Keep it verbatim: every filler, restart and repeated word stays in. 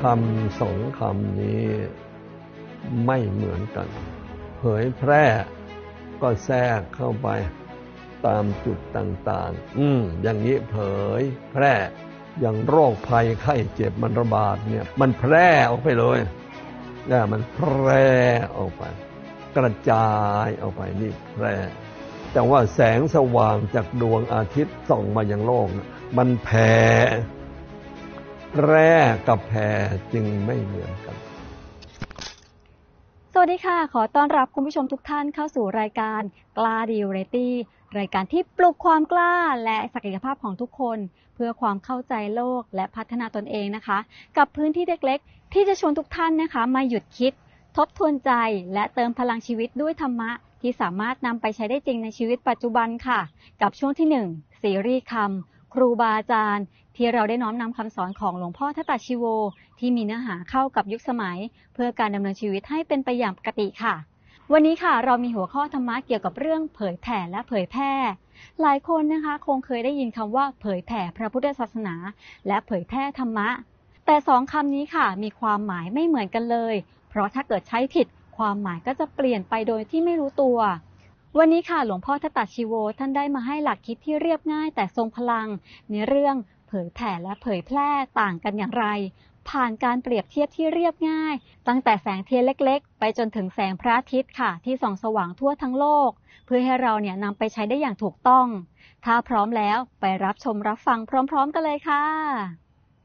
คำสองคำนี้ไม่เหมือนกันเผยแพร่ก็แทรกเข้าไปตามจุดต่างๆอืมอย่างนี้เผยแพร่อย่างโรคภัยไข้เจ็บมันระบาดเนี่ยมันแพร่ออกไปเลยเนี่ยมันแพร่ออกไปกระจายออกไปนี่แพร่แต่ว่าแสงสว่างจากดวงอาทิตย์ส่องมายังโลกมันแผ่แพร่กับแผ่จึงไม่เหมือนกันสวัสดีค่ะขอต้อนรับคุณผู้ชมทุกท่านเข้าสู่รายการกล้าดีเรตี้รายการที่ปลุกความกล้าและศักยภาพของทุกคนเพื่อความเข้าใจโลกและพัฒนาตนเองนะคะกับพื้นที่เล็กๆที่จะชวนทุกท่านนะคะมาหยุดคิดทบทวนใจและเติมพลังชีวิตด้วยธรรมะที่สามารถนำไปใช้ได้จริงในชีวิตปัจจุบันค่ะกับช่วงที่หนึ่งซีรีส์คำครูบาอาจารย์ที่เราได้น้อมนำคำสอนของหลวงพ่อทัตตชีโวที่มีเนื้อหาเข้ากับยุคสมัยเพื่อการดำเนินชีวิตให้เป็นไปอย่างปกติค่ะวันนี้ค่ะเรามีหัวข้อธรรมะเกี่ยวกับเรื่องเผยแผ่และเผยแพร่หลายคนนะคะคงเคยได้ยินคำว่าเผยแผ่พระพุทธศาสนาและเผยแพร่ธรรมะแต่สองคำนี้ค่ะมีความหมายไม่เหมือนกันเลยเพราะถ้าเกิดใช้ผิดความหมายก็จะเปลี่ยนไปโดยที่ไม่รู้ตัววันนี้ค่ะหลวงพ่อทัตตชีโวท่านได้มาให้หลักคิดที่เรียบง่ายแต่ทรงพลังในเรื่องเผยแผ่และเผยแพร่ต่างกันอย่างไรผ่านการเปรียบเทียบที่เรียบง่ายตั้งแต่แสงเทียนเล็กๆไปจนถึงแสงพระอาทิตย์ค่ะที่ส่องสว่างทั่วทั้งโลกเพื่อให้เราเนี่ยนำไปใช้ได้อย่างถูกต้องถ้าพร้อมแล้วไปรับชมรับฟังพร้อมๆกันเลยค่ะ